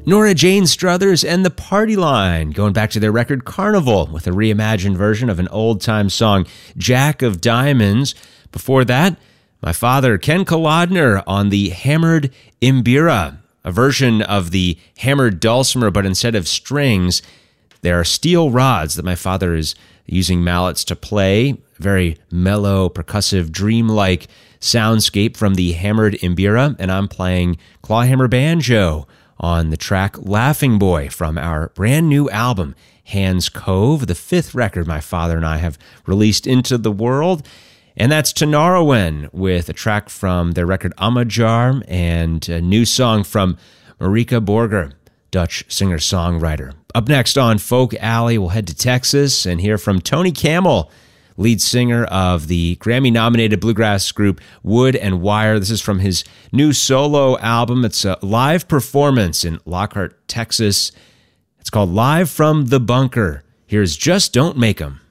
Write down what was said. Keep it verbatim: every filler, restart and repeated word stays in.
Nora Jane Struthers and the Party Line, going back to their record Carnival with a reimagined version of an old-time song, Jack of Diamonds. Before that, my father, Ken Kolodner, on the Hammered Mbira, a version of the hammered dulcimer, but instead of strings, there are steel rods that my father is using mallets to play. Very mellow, percussive, dreamlike soundscape from the Hammered Mbira, and I'm playing clawhammer banjo on the track Laughing Boy from our brand new album, Hands Cove, the fifth record my father and I have released into the world. And that's Tinariwen with a track from their record Amajar and a new song from Marika Borger, Dutch singer-songwriter. Up next on Folk Alley, we'll head to Texas and hear from Tony Camel, lead singer of the Grammy-nominated bluegrass group Wood and Wire. This is from his new solo album. It's a live performance in Lockhart, Texas. It's called Live from the Bunker. Here's Just Don't Make 'Em.